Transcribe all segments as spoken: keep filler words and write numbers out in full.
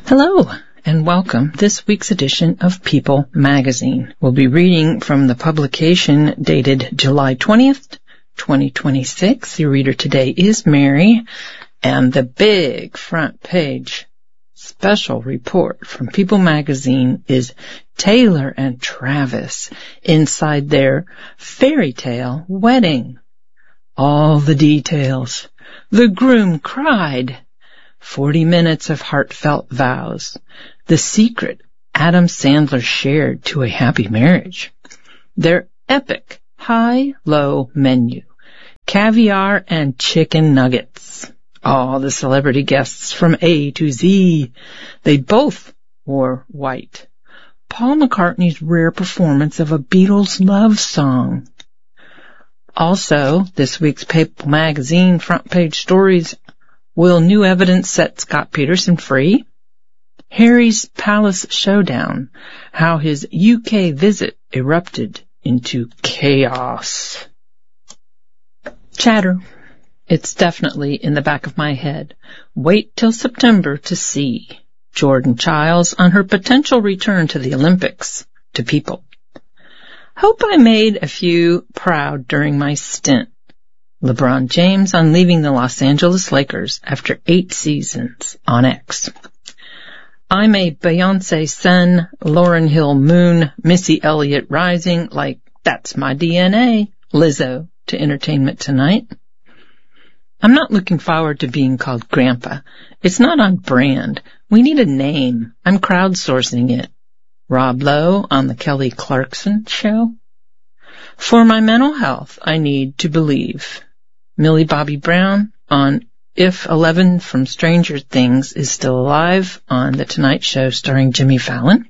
Hello, and welcome. This week's edition of People Magazine. We'll be reading from the publication dated July twentieth, twenty twenty-six. Your reader today is Mary, and the big front page special report from People Magazine is Taylor and Travis inside their fairy tale wedding. All the details. The groom cried. Forty minutes of heartfelt vows. The secret Adam Sandler shared to a happy marriage. Their epic high-low menu. Caviar and chicken nuggets. All the celebrity guests from A to Z. They both wore white. Paul McCartney's rare performance of a Beatles love song. Also, this week's People Magazine front page stories. Will new evidence set Scott Peterson free? Harry's Palace Showdown. How his U K visit erupted into chaos. Chatter. It's definitely in the back of my head. Wait till September to see. Jordan Chiles on her potential return to the Olympics. To People. Hope I made a few proud during my stint. LeBron James on leaving the Los Angeles Lakers after eight seasons on X. I'm a Beyoncé Sun, Lauryn Hill Moon, Missy Elliott Rising, like that's my D N A, Lizzo to Entertainment Tonight. I'm not looking forward to being called Grandpa. It's not on brand. We need a name. I'm crowdsourcing it. Rob Lowe on the Kelly Clarkson Show. For my mental health, I need to believe. Millie Bobby Brown on If Eleven from Stranger Things is still alive on The Tonight Show starring Jimmy Fallon.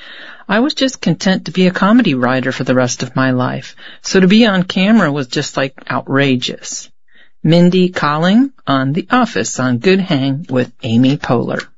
I was just content to be a comedy writer for the rest of my life, so to be on camera was just like outrageous. Mindy Kaling on The Office on Good Hang with Amy Poehler.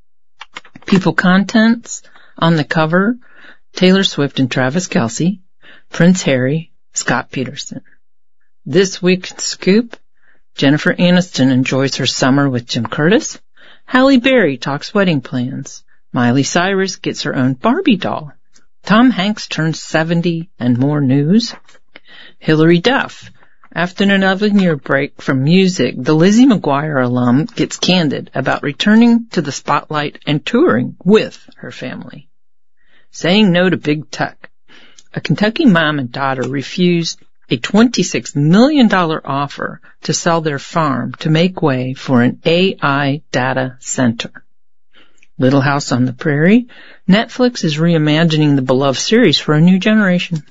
People Contents on the cover, Taylor Swift and Travis Kelce, Prince Harry, Scott Peterson. This week's scoop, Jennifer Aniston enjoys her summer with Jim Curtis. Halle Berry talks wedding plans. Miley Cyrus gets her own Barbie doll. Tom Hanks turns seventy and more news. Hilary Duff. After an eleven-year break from music, the Lizzie McGuire alum gets candid about returning to the spotlight and touring with her family. Saying no to big tech. A Kentucky mom and daughter refused a twenty-six million dollars offer to sell their farm to make way for an A I data center. Little House on the Prairie. Netflix is reimagining the beloved series for a new generation.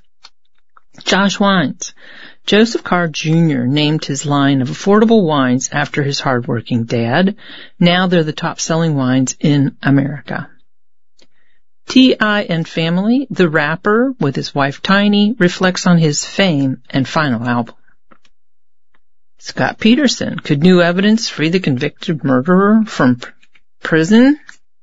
Josh Wines. Joseph Carr Junior named his line of affordable wines after his hardworking dad. Now they're the top-selling wines in America. T I and Family, the rapper with his wife Tiny, reflects on his fame and final album. Scott Peterson, could new evidence free the convicted murderer from pr- prison?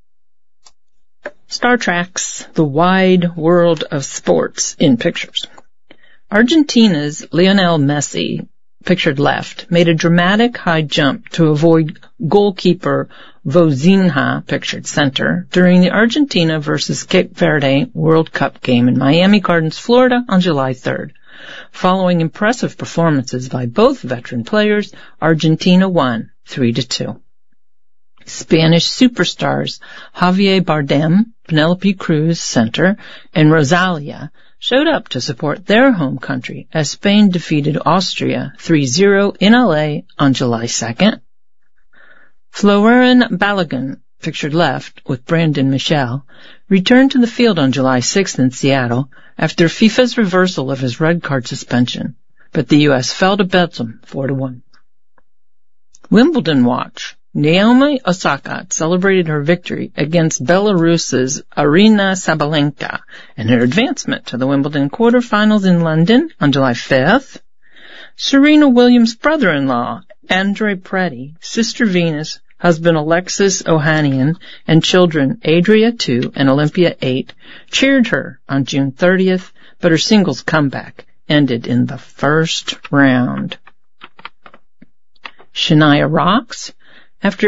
Star Trek's The Wide World of Sports in pictures. Argentina's Lionel Messi, pictured left, made a dramatic high jump to avoid goalkeeper Vozinha, pictured center, during the Argentina versus Cape Verde World Cup game in Miami Gardens, Florida on July third. Following impressive performances by both veteran players, Argentina won three to two. Spanish superstars Javier Bardem, Penelope Cruz, center, and Rosalia showed up to support their home country as Spain defeated Austria three zero in L A on July second. Florian Balogun, pictured left with Brandon Michel, returned to the field on July sixth in Seattle after FIFA's reversal of his red card suspension, but the U S fell to Belgium four to one. Wimbledon watch. Naomi Osaka celebrated her victory against Belarus's Aryna Sabalenka and her advancement to the Wimbledon quarterfinals in London on July fifth. Serena Williams' brother-in-law, Andre Preddy, sister Venus, husband Alexis Ohanian, and children Adria two and Olympia eight cheered her on June thirtieth, but her singles comeback ended in the first round. Shania rocks. After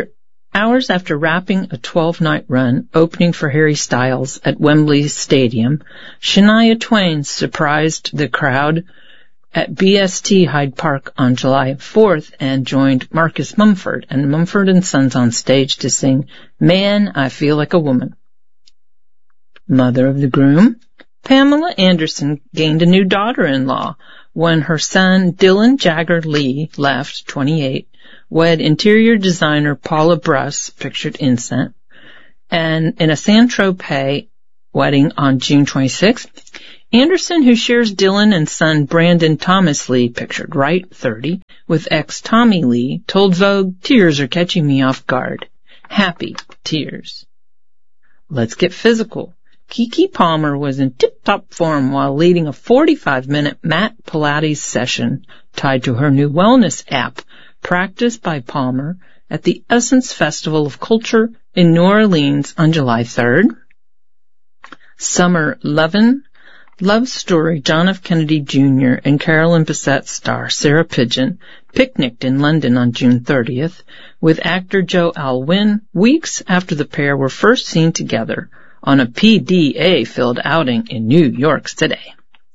Hours after wrapping a twelve-night run, opening for Harry Styles at Wembley Stadium, Shania Twain surprised the crowd at B S T Hyde Park on July fourth and joined Marcus Mumford and Mumford and Sons on stage to sing Man, I Feel Like a Woman. Mother of the groom, Pamela Anderson gained a new daughter-in-law when her son Dylan Jagger Lee left, twenty-eight, wed interior designer Paula Bruss, pictured Incent, and in a Saint-Tropez wedding on June twenty-sixth, Anderson, who shares Dylan and son Brandon Thomas Lee, pictured right, thirty, with ex Tommy Lee, told Vogue, tears are catching me off guard. Happy tears. Let's get physical. Keke Palmer was in tip-top form while leading a forty-five minute mat Pilates session tied to her new wellness app, practiced by Palmer at the Essence Festival of Culture in New Orleans on July third. Summer Lovin', love story John F. Kennedy Junior and Carolyn Bessette star Sarah Pidgeon picnicked in London on June thirtieth with actor Joe Alwyn weeks after the pair were first seen together on a P D A-filled outing in New York City.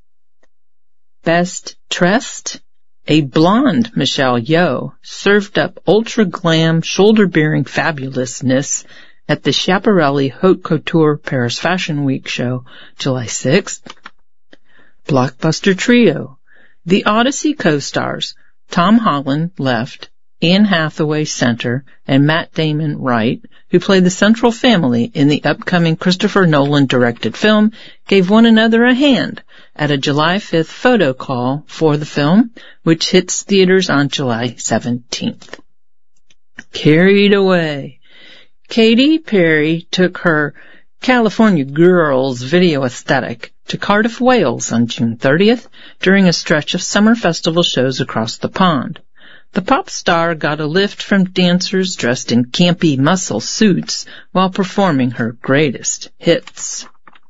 Best dressed? A blonde Michelle Yeoh served up ultra-glam, shoulder-bearing fabulousness at the Schiaparelli Haute Couture Paris Fashion Week show July sixth. Blockbuster trio. The Odyssey co-stars Tom Holland, left, Anne Hathaway, center, and Matt Damon, right, who play the central family in the upcoming Christopher Nolan-directed film, gave one another a hand at a July fifth photo call for the film, which hits theaters on July seventeenth. Carried away. Katy Perry took her California Girls video aesthetic to Cardiff, Wales on June thirtieth during a stretch of summer festival shows across the pond. The pop star got a lift from dancers dressed in campy muscle suits while performing her greatest hits.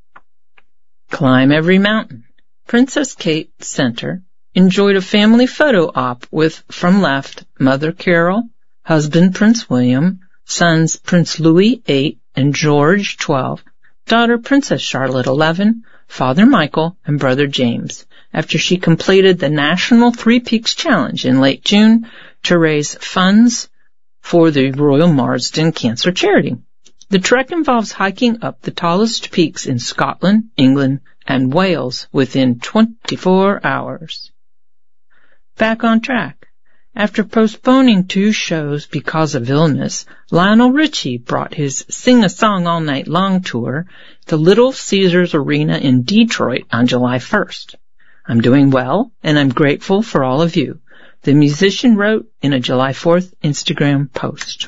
Climb every mountain. Princess Kate, center, enjoyed a family photo op with, from left, Mother Carol, husband Prince William, sons Prince Louis, eight, and George, twelve, daughter Princess Charlotte, eleven, Father Michael, and Brother James, after she completed the National Three Peaks Challenge in late June to raise funds for the Royal Marsden Cancer Charity. The trek involves hiking up the tallest peaks in Scotland, England, and Wales within twenty-four hours. Back on track. After postponing two shows because of illness, Lionel Richie brought his Sing a Song All Night Long tour to Little Caesars Arena in Detroit on July first. I'm doing well, and I'm grateful for all of you, the musician wrote in a July fourth Instagram post.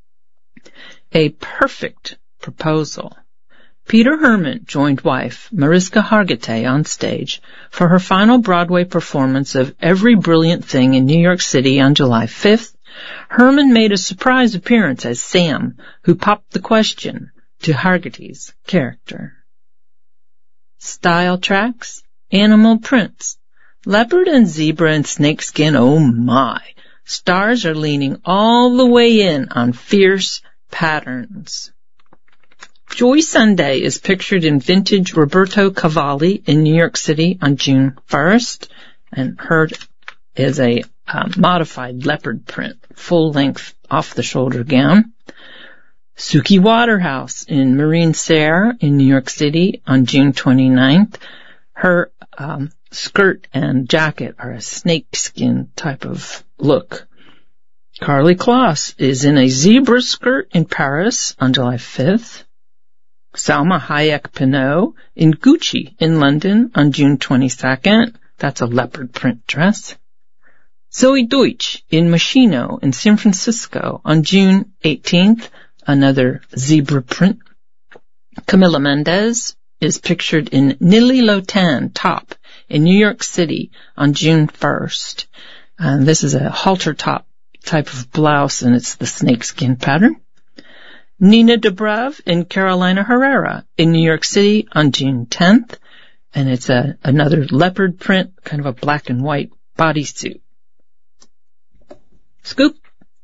A perfect proposal. Peter Herman joined wife Mariska Hargitay on stage for her final Broadway performance of Every Brilliant Thing in New York City on July fifth. Herman made a surprise appearance as Sam, who popped the question to Hargitay's character. Style tracks, animal prints, leopard and zebra and snakeskin, oh my. Stars are leaning all the way in on fierce patterns. Joy Sunday is pictured in vintage Roberto Cavalli in New York City on June first, and her is a uh, modified leopard print, full-length, off-the-shoulder gown. Suki Waterhouse in Marine Serre in New York City on June twenty-ninth. Her um, skirt and jacket are a snakeskin type of look. Carly Kloss is in a zebra skirt in Paris on July fifth. Salma Hayek Pinot in Gucci in London on June twenty-second. That's a leopard print dress. Zoe Deutsch in Moschino in San Francisco on June eighteenth. Another zebra print. Camila Mendez is pictured in Nili Lotan top in New York City on June first. And this is a halter top type of blouse, and it's the snakeskin pattern. Nina Dobrev and Carolina Herrera in New York City on June tenth, and it's a, another leopard print, kind of a black and white bodysuit. Scoop.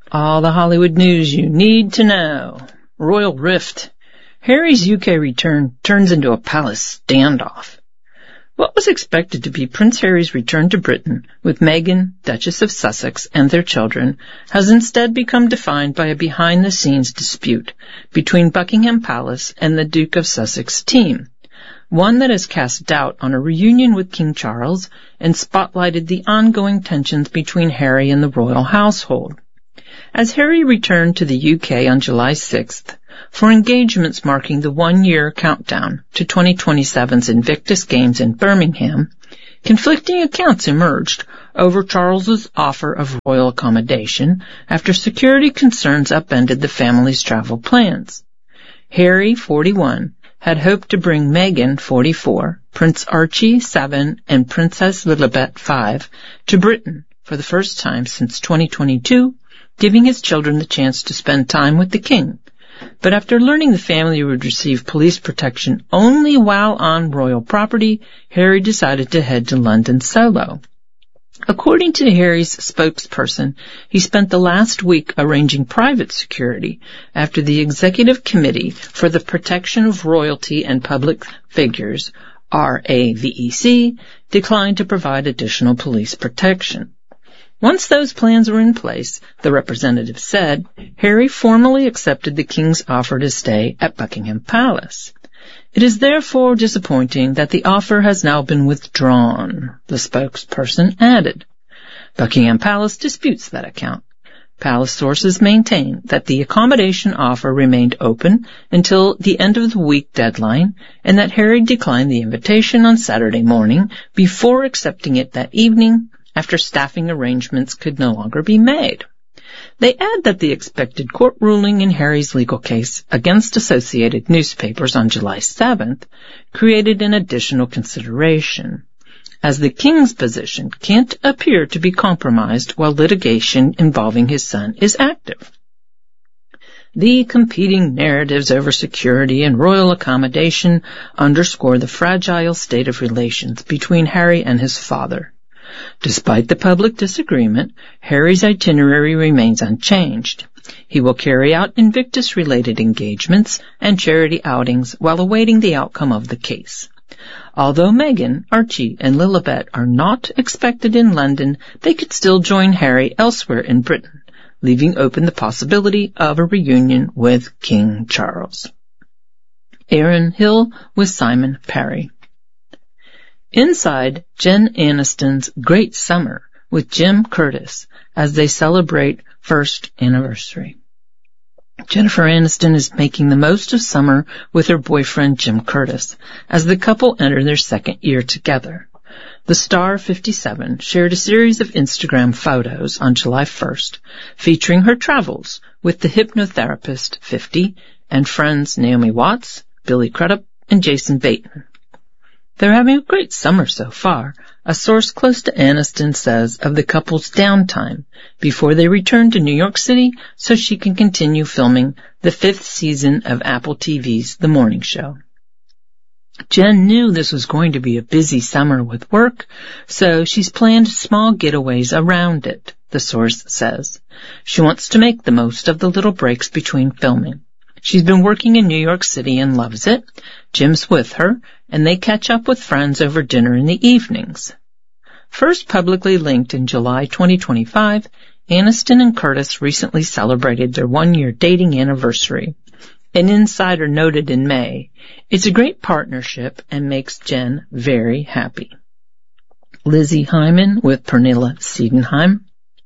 All the Hollywood news you need to know. Royal rift. Harry's U K return turns into a palace standoff. What was expected to be Prince Harry's return to Britain with Meghan, Duchess of Sussex, and their children has instead become defined by a behind-the-scenes dispute between Buckingham Palace and the Duke of Sussex team, one that has cast doubt on a reunion with King Charles and spotlighted the ongoing tensions between Harry and the royal household. As Harry returned to the U K on July sixth for engagements marking the one-year countdown to twenty twenty-seven's Invictus Games in Birmingham, conflicting accounts emerged over Charles's offer of royal accommodation after security concerns upended the family's travel plans. Harry, forty-one, had hoped to bring Meghan, forty-four, Prince Archie, seven, and Princess Lilibet, five, to Britain for the first time since twenty twenty-two, giving his children the chance to spend time with the king. But after learning the family would receive police protection only while on royal property, Harry decided to head to London solo. According to Harry's spokesperson, he spent the last week arranging private security after the Executive Committee for the Protection of Royalty and Public Figures, R A V E C, declined to provide additional police protection. Once those plans were in place, the representative said, Harry formally accepted the King's offer to stay at Buckingham Palace. It is therefore disappointing that the offer has now been withdrawn, the spokesperson added. Buckingham Palace disputes that account. Palace sources maintain that the accommodation offer remained open until the end of the week deadline and that Harry declined the invitation on Saturday morning before accepting it that evening, after staffing arrangements could no longer be made. They add that the expected court ruling in Harry's legal case against Associated Newspapers on July seventh created an additional consideration, as the king's position can't appear to be compromised while litigation involving his son is active. The competing narratives over security and royal accommodation underscore the fragile state of relations between Harry and his father. Despite the public disagreement, Harry's itinerary remains unchanged. He will carry out Invictus-related engagements and charity outings while awaiting the outcome of the case. Although Meghan, Archie, and Lilibet are not expected in London, they could still join Harry elsewhere in Britain, leaving open the possibility of a reunion with King Charles. Erin Hill with Simon Parry. Inside Jen Aniston's Great Summer with Jim Curtis as they celebrate first anniversary. Jennifer Aniston is making the most of summer with her boyfriend Jim Curtis as the couple enter their second year together. The star, fifty-seven, shared a series of Instagram photos on July first featuring her travels with the hypnotherapist, fifty, and friends Naomi Watts, Billy Crudup, and Jason Bateman. They're having a great summer so far, a source close to Aniston says of the couple's downtime before they return to New York City so she can continue filming the fifth season of Apple T V's The Morning Show. Jen knew this was going to be a busy summer with work, so she's planned small getaways around it, the source says. She wants to make the most of the little breaks between filming. She's been working in New York City and loves it. Jim's with her, and they catch up with friends over dinner in the evenings. First publicly linked in July twenty twenty-five, Aniston and Curtis recently celebrated their one-year dating anniversary. An insider noted in May, "It's a great partnership and makes Jen very happy." Lizzie Hyman with Pernilla Siedenheim.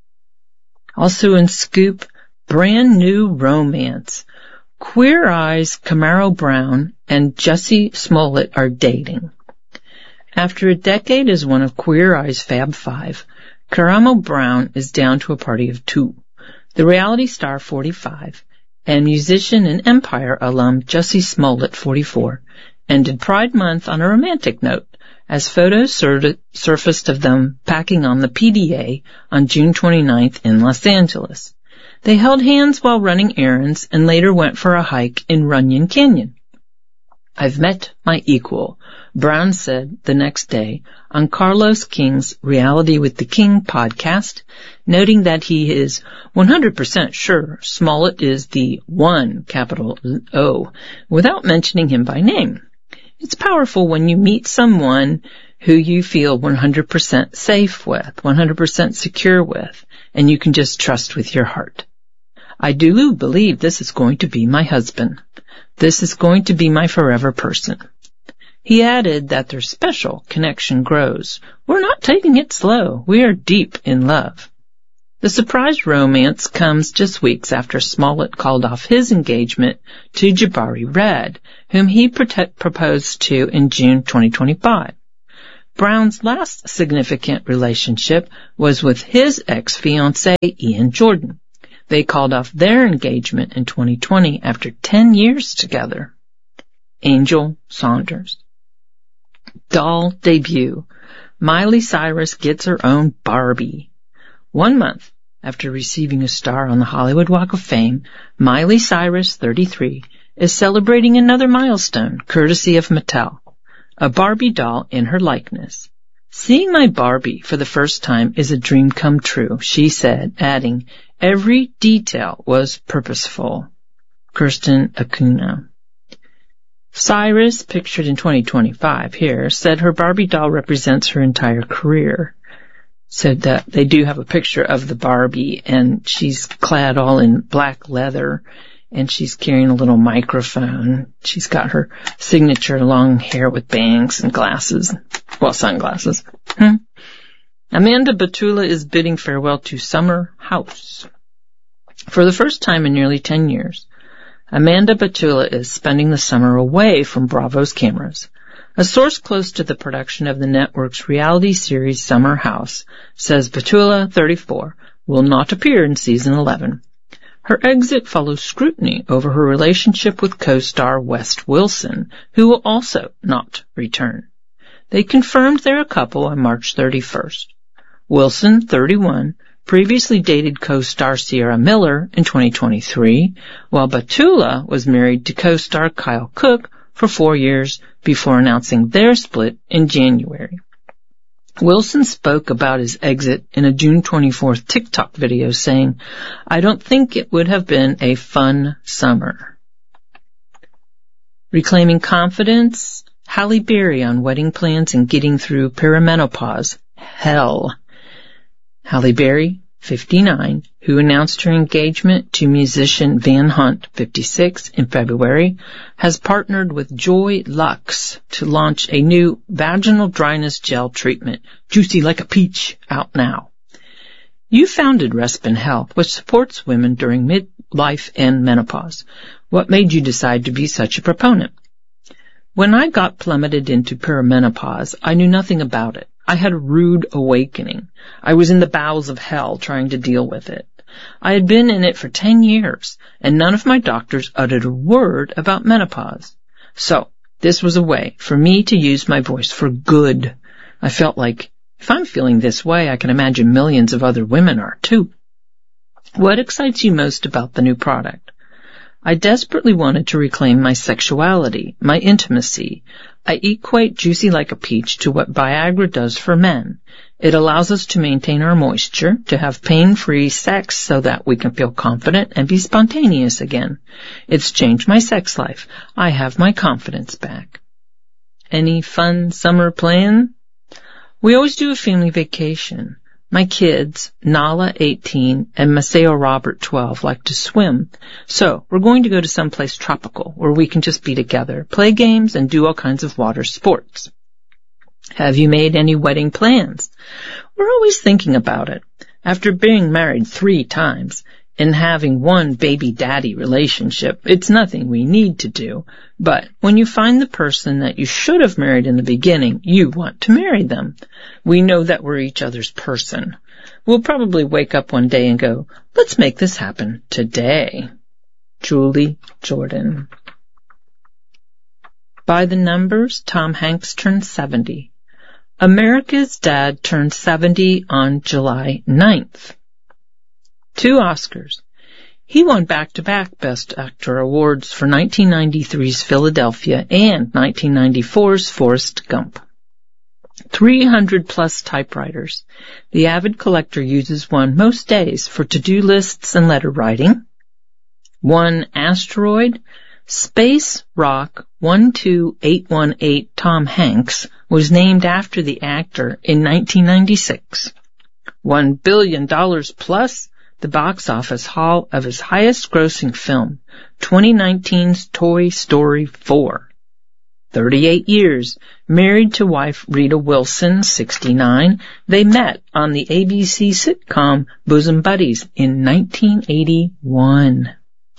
Also in Scoop, brand new romance. Queer Eye's Camaro Brown and Jussie Smollett are dating. After a decade as one of Queer Eye's Fab Five, Camaro Brown is down to a party of two. The reality star, forty-five, and musician and Empire alum Jussie Smollett, forty-four, ended Pride Month on a romantic note, as photos sur- surfaced of them packing on the P D A on June twenty-ninth in Los Angeles. They held hands while running errands and later went for a hike in Runyon Canyon. I've met my equal, Brown said the next day on Carlos King's Reality with the King podcast, noting that he is one hundred percent sure Smollett is the one, capital O, without mentioning him by name. It's powerful when you meet someone who you feel one hundred percent safe with, one hundred percent secure with, and you can just trust with your heart. I do believe this is going to be my husband. This is going to be my forever person. He added that their special connection grows. We're not taking it slow. We are deep in love. The surprise romance comes just weeks after Smollett called off his engagement to Jabari Red, whom he prote- proposed to in June twenty twenty-five. Brown's last significant relationship was with his ex-fiancé, Ian Jordan. They called off their engagement in twenty twenty after ten years together. Angel Saunders. Doll debut. Miley Cyrus gets her own Barbie. One month after receiving a star on the Hollywood Walk of Fame, Miley Cyrus, thirty-three, is celebrating another milestone, courtesy of Mattel. A Barbie doll in her likeness. Seeing my Barbie for the first time is a dream come true, she said, adding, every detail was purposeful. Kirsten Acuna. Cyrus, pictured in twenty twenty-five here, said her Barbie doll represents her entire career. Said that they do have a picture of the Barbie, and she's clad all in black leather, and she's carrying a little microphone. She's got her signature long hair with bangs and glasses. Well, sunglasses. Hmm. Amanda Batula is bidding farewell to Summer House. For the first time in nearly ten years, Amanda Batula is spending the summer away from Bravo's cameras. A source close to the production of the network's reality series Summer House says Batula, thirty-four, will not appear in season eleven. Her exit follows scrutiny over her relationship with co-star West Wilson, who will also not return. They confirmed they're a couple on March thirty-first. Wilson, thirty-one, previously dated co-star Sierra Miller in twenty twenty-three, while Batula was married to co-star Kyle Cook for four years before announcing their split in January. Wilson spoke about his exit in a June twenty-fourth TikTok video saying, I don't think it would have been a fun summer. Reclaiming confidence, Halle Berry on wedding plans and getting through perimenopause. Hell. Halle Berry, fifty-nine, who announced her engagement to musician Van Hunt, fifty-six, in February, has partnered with Joy Luxe to launch a new vaginal dryness gel treatment, Juicy Like a Peach, out now. You founded Respin Health, which supports women during midlife and menopause. What made you decide to be such a proponent? When I got plummeted into perimenopause, I knew nothing about it. I had a rude awakening. I was in the bowels of hell trying to deal with it. I had been in it for ten years, and none of my doctors uttered a word about menopause. So, this was a way for me to use my voice for good. I felt like, if I'm feeling this way, I can imagine millions of other women are too. What excites you most about the new product? I desperately wanted to reclaim my sexuality, my intimacy. I equate Juicy Like a Peach to what Viagra does for men. It allows us to maintain our moisture, to have pain-free sex so that we can feel confident and be spontaneous again. It's changed my sex life. I have my confidence back. Any fun summer plan? We always do a family vacation. My kids, Nala, eighteen, and Maceo Robert, twelve, like to swim. So we're going to go to someplace tropical where we can just be together, play games, and do all kinds of water sports. Have you made any wedding plans? We're always thinking about it. After being married three times and having one baby daddy relationship, it's nothing we need to do. But when you find the person that you should have married in the beginning, you want to marry them. We know that we're each other's person. We'll probably wake up one day and go, let's make this happen today. Julie Jordan. By the numbers, Tom Hanks turned seventy. America's Dad turned seventy on July ninth. Two Oscars. He won back-to-back Best Actor awards for nineteen ninety-three's Philadelphia and nineteen ninety-four's Forrest Gump. three hundred plus typewriters. The avid collector uses one most days for to-do lists and letter writing. One asteroid, Space Rock one two eight one eight Tom Hanks, was named after the actor in nineteen ninety-six. One billion dollars plus the box office haul of his highest-grossing film, twenty nineteen's Toy Story four. thirty-eight years, married to wife Rita Wilson, sixty-nine, they met on the A B C sitcom Bosom Buddies in nineteen eighty-one.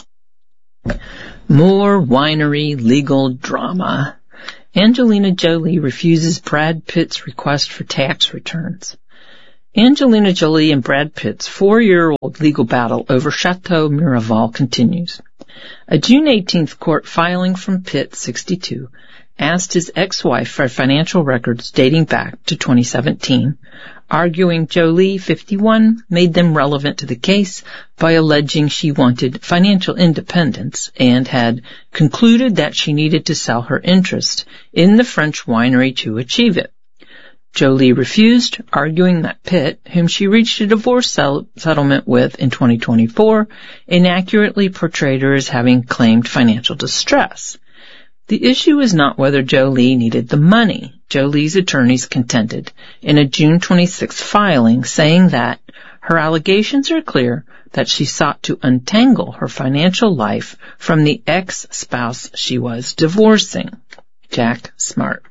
More winery legal drama. Angelina Jolie refuses Brad Pitt's request for tax returns. Angelina Jolie and Brad Pitt's four-year-old legal battle over Chateau Miraval continues. A June eighteenth court filing from Pitt, sixty-two, asked his ex-wife for financial records dating back to twenty seventeen, arguing Jolie, fifty-one, made them relevant to the case by alleging she wanted financial independence and had concluded that she needed to sell her interest in the French winery to achieve it. Jolie refused, arguing that Pitt, whom she reached a divorce sell- settlement with in twenty twenty-four, inaccurately portrayed her as having claimed financial distress. The issue is not whether Jolie needed the money. Jolie's attorneys contended in a June twenty-sixth filing, saying that her allegations are clear that she sought to untangle her financial life from the ex-spouse she was divorcing, Jack Smart.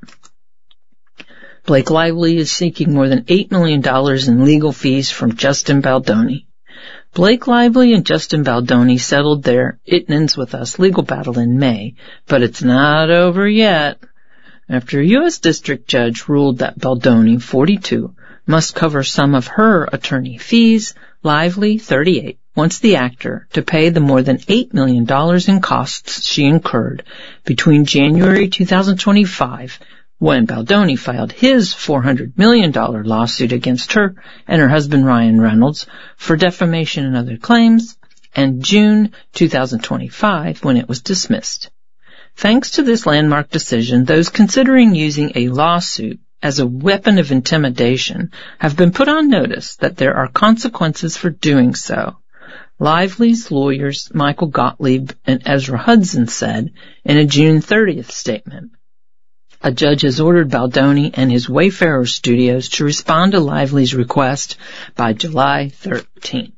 Blake Lively is seeking more than eight million dollars in legal fees from Justin Baldoni. Blake Lively and Justin Baldoni settled their It Ends With Us legal battle in May, but it's not over yet. After a U S district judge ruled that Baldoni, forty-two, must cover some of her attorney fees, Lively, thirty-eight, wants the actor to pay the more than eight million dollars in costs she incurred between January two thousand twenty-five, when Baldoni filed his four hundred million dollars lawsuit against her and her husband Ryan Reynolds for defamation and other claims, and June two thousand twenty-five, when it was dismissed. Thanks to this landmark decision, those considering using a lawsuit as a weapon of intimidation have been put on notice that there are consequences for doing so. Lively's lawyers Michael Gottlieb and Ezra Hudson said in a June thirtieth statement. A judge has ordered Baldoni and his Wayfarer Studios to respond to Lively's request by July thirteenth.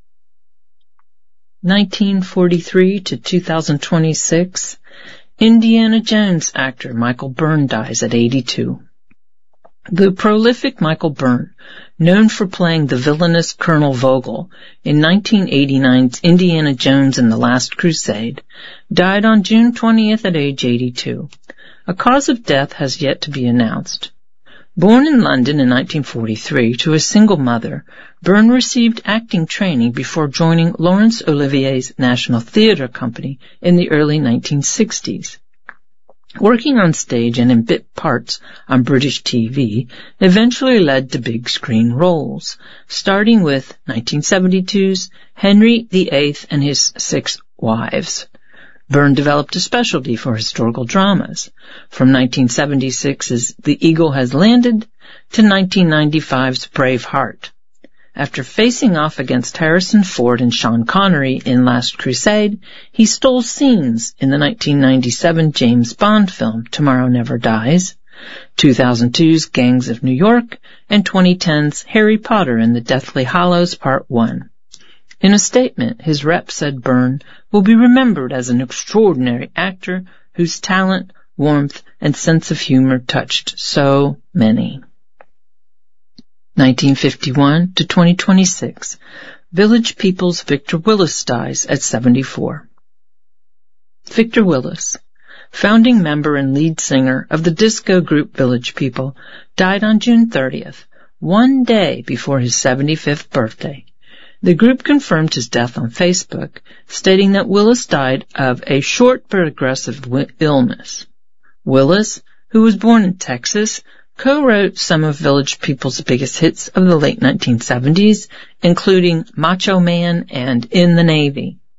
nineteen forty-three to two thousand twenty-six, Indiana Jones actor Michael Byrne dies at eighty-two. The prolific Michael Byrne, known for playing the villainous Colonel Vogel in nineteen eighty-nine's Indiana Jones and the Last Crusade, died on June twentieth at age eighty-two. A cause of death has yet to be announced. Born in London in nineteen forty-three to a single mother, Byrne received acting training before joining Laurence Olivier's National Theatre Company in the early nineteen sixties. Working on stage and in bit parts on British T V eventually led to big screen roles, starting with nineteen seventy-two's Henry the Eighth and His Six Wives. Byrne developed a specialty for historical dramas, from nineteen seventy-six's The Eagle Has Landed to nineteen ninety-five's Braveheart. After facing off against Harrison Ford and Sean Connery in Last Crusade, he stole scenes in the nineteen ninety-seven James Bond film Tomorrow Never Dies, two thousand two's Gangs of New York, and twenty ten's Harry Potter and the Deathly Hallows Part one. In a statement, his rep said Byrne will be remembered as an extraordinary actor whose talent, warmth, and sense of humor touched so many. nineteen fifty-one to twenty twenty-six, Village People's Victor Willis dies at seventy-four. Victor Willis, founding member and lead singer of the disco group Village People, died on June thirtieth, one day before his seventy-fifth birthday. The group confirmed his death on Facebook, stating that Willis died of a short but aggressive illness. Willis, who was born in Texas, co-wrote some of Village People's biggest hits of the late nineteen seventies, including Macho Man and In the Navy.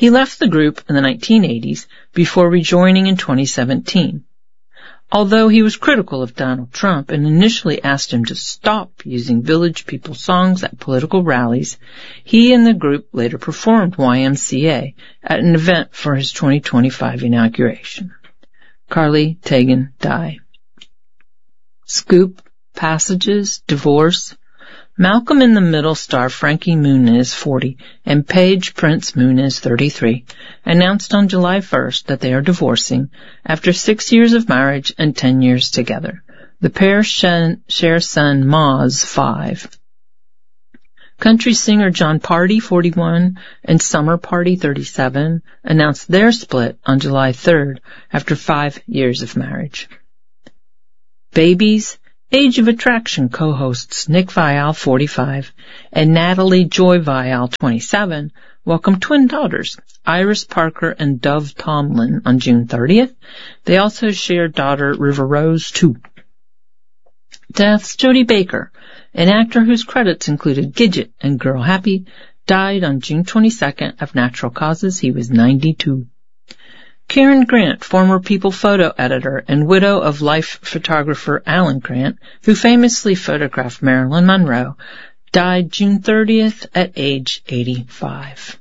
He left the group in the nineteen eighties before rejoining in twenty seventeen. Although he was critical of Donald Trump and initially asked him to stop using Village People songs at political rallies, he and the group later performed Y M C A at an event for his twenty twenty-five inauguration. Carly Tegan Dye. Scoop, Passages, Divorce. Malcolm in the Middle star Frankie Muniz, forty, and Paige Prince Muniz, thirty-three, announced on July first that they are divorcing after six years of marriage and ten years together. The pair share son Moz, five. Country singer John Party, forty-one, and Summer Party, thirty-seven, announced their split on July third after five years of marriage. Babies. Age of Attraction co-hosts Nick Viall, forty-five, and Natalie Joy Viall, twenty-seven, welcomed twin daughters, Iris Parker and Dove Tomlin, on June thirtieth. They also shared daughter River Rose, two. Deaths. Jody Baker, an actor whose credits included Gidget and Girl Happy, died on June twenty-second of natural causes. He was ninety-two. Karen Grant, former People photo editor and widow of Life photographer Alan Grant, who famously photographed Marilyn Monroe, died June thirtieth at age eighty-five.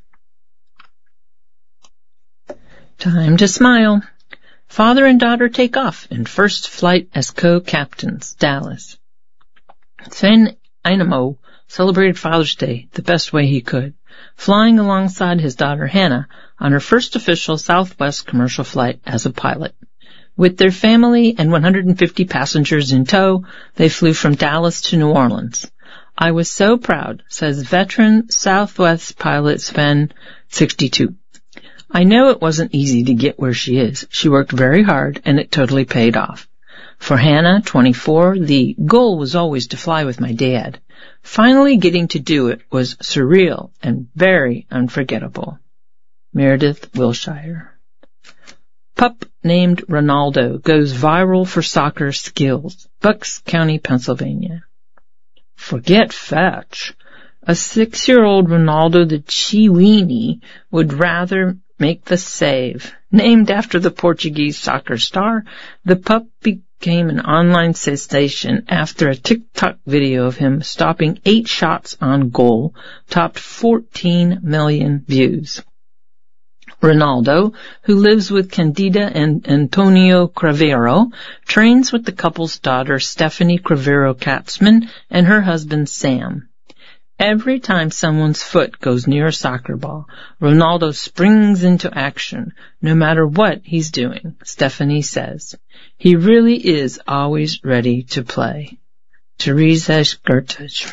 Time to smile. Father and daughter take off in first flight as co-captains. Dallas. Sven Einamo celebrated Father's Day the best way he could, flying alongside his daughter Hannah on her first official Southwest commercial flight as a pilot. With their family and one hundred fifty passengers in tow, they flew from Dallas to New Orleans. I was so proud, says veteran Southwest pilot Sven, sixty-two. I know it wasn't easy to get where she is. She worked very hard, and it totally paid off. For Hannah, twenty-four, the goal was always to fly with my dad. Finally getting to do it was surreal and very unforgettable. Meredith Wilshire. Pup named Ronaldo goes viral for soccer skills. Bucks County, Pennsylvania. Forget fetch. A six-year-old Ronaldo the Chiweenie would rather make the save. Named after the Portuguese soccer star, the pup became an online sensation after a TikTok video of him stopping eight shots on goal topped fourteen million views. Ronaldo, who lives with Candida and Antonio Cravero, trains with the couple's daughter Stephanie Cravero Katzman and her husband Sam. Every time someone's foot goes near a soccer ball, Ronaldo springs into action, no matter what he's doing, Stephanie says. He really is always ready to play. Teresa Gertage.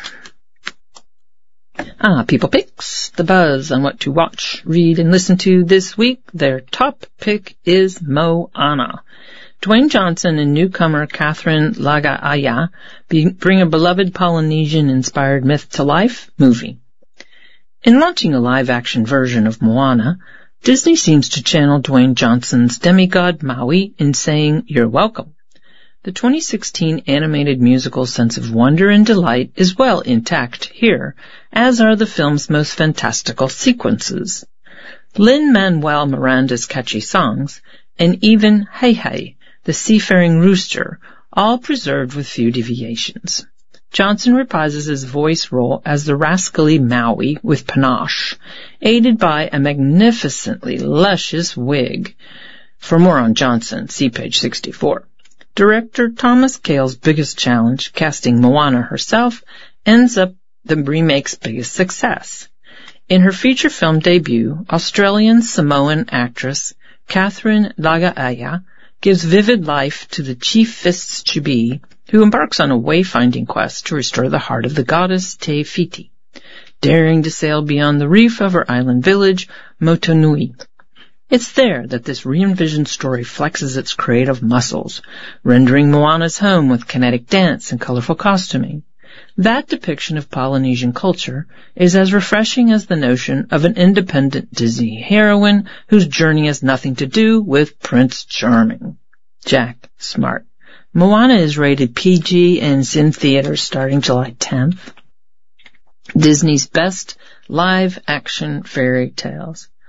Ah, People Picks, the buzz on what to watch, read, and listen to this week. Their top pick is Moana. Dwayne Johnson and newcomer Catherine Lagaaya bring a beloved Polynesian-inspired myth to life. Movie. In launching a live-action version of Moana, Disney seems to channel Dwayne Johnson's demigod Maui in saying, "You're welcome." The twenty sixteen animated musical sense of wonder and delight is well intact here, as are the film's most fantastical sequences. Lin-Manuel Miranda's catchy songs, and even Hey Hey, the seafaring rooster, all preserved with few deviations. Johnson reprises his voice role as the rascally Maui with panache, aided by a magnificently luscious wig. For more on Johnson, see page sixty-four. Director Thomas Kail's biggest challenge, casting Moana herself, ends up the remake's biggest success. In her feature film debut, Australian Samoan actress Catherine Lagaaya gives vivid life to the chief fists-to-be, who embarks on a wayfinding quest to restore the heart of the goddess Te Fiti, daring to sail beyond the reef of her island village, Motunui. It's there that this re-envisioned story flexes its creative muscles, rendering Moana's home with kinetic dance and colorful costuming. That depiction of Polynesian culture is as refreshing as the notion of an independent Disney heroine whose journey has nothing to do with Prince Charming. Jack Smart. Moana is rated P G and is in theaters starting July tenth. Disney's best live-action fairy tales.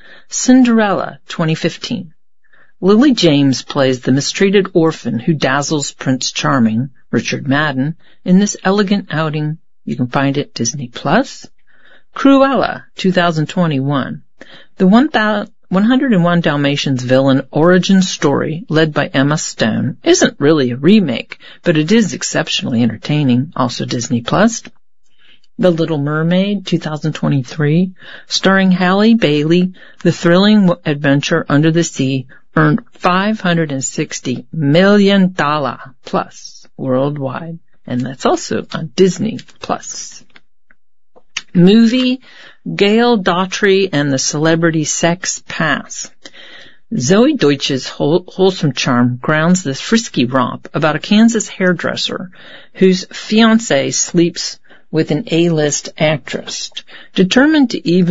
Cinderella, twenty fifteen. Lily James plays the mistreated orphan who dazzles Prince Charming, Richard Madden, in this elegant outing. You can find it Disney Plus. Cruella, two thousand twenty-one. The one hundred and one Dalmatians villain origin story, led by Emma Stone, isn't really a remake, but it is exceptionally entertaining. Also Disney Plus. The Little Mermaid, two thousand twenty-three, starring Halle Bailey, the thrilling adventure under the sea earned five hundred sixty million dollars plus worldwide, and that's also on Disney Plus. Movie Gail Daughtry and the Celebrity Sex Pass. Zoe Deutsch's whole, wholesome charm grounds this frisky romp about a Kansas hairdresser whose fiancé sleeps with an A-list actress. Determined to even